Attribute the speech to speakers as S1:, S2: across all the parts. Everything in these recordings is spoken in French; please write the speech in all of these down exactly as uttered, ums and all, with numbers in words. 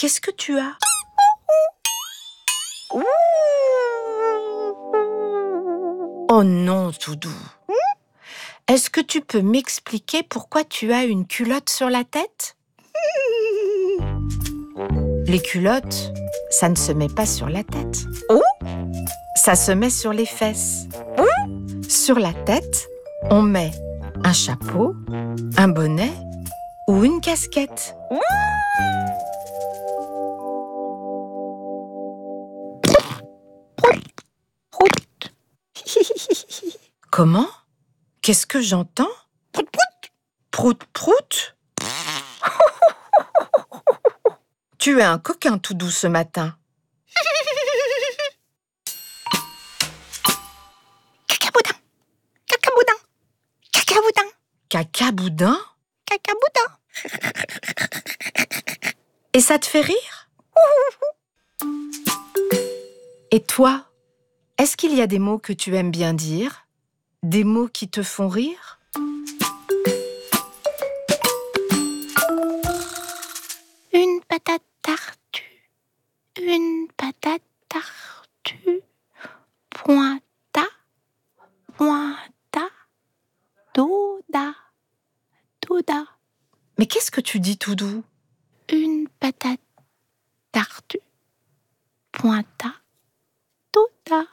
S1: qu'est-ce que tu as? Oh non, Doudou. Est-ce que tu peux m'expliquer pourquoi tu as une culotte sur la tête? Les culottes, ça ne se met pas sur la tête. Ça se met sur les fesses. Sur la tête, on met un chapeau, un bonnet ou une casquette. Comment? Qu'est-ce que j'entends?
S2: Prout, prout.
S1: Prout, prout. Tu es un coquin tout doux ce matin.
S2: Cacaboudin, cacaboudin, cacaboudin,
S1: Cacaboudin?
S2: cacaboudin.
S1: Et ça te fait rire? Et toi, est-ce qu'il y a des mots que tu aimes bien dire? Des mots qui te font rire?
S2: Une patate tartue, une patate tartue, pointa, pointa, doda, doda.
S1: Mais qu'est-ce que tu dis tout doux?
S2: Une patate tartue, pointa, doda.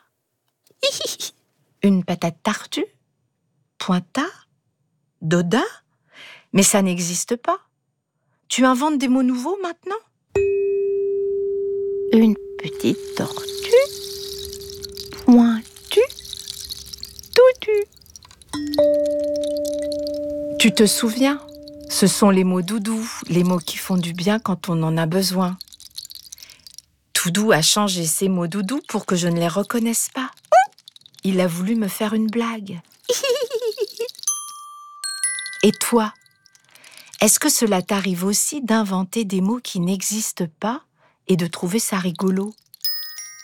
S1: Une patate tartue? Pointa? Doda? Mais ça n'existe pas. Tu inventes des mots nouveaux maintenant?
S2: Une petite tortue, pointue, doudou.
S1: Tu te souviens? Ce sont les mots doudou, les mots qui font du bien quand on en a besoin. Doudou a changé ces mots doudou pour que je ne les reconnaisse pas. Il a voulu me faire une blague. Et toi, est-ce que cela t'arrive aussi d'inventer des mots qui n'existent pas et de trouver ça rigolo?